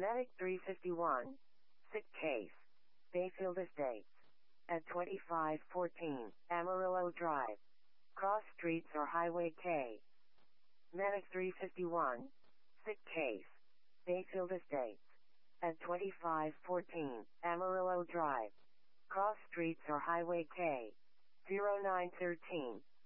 Medic 351. Sick case. Bayfield Estates. At 2514 Amarillo Drive. Cross Streets or Highway K. Medic 351. Sick case. Bayfield Estates. At 2514 Amarillo Drive. Cross Streets or Highway K. 0913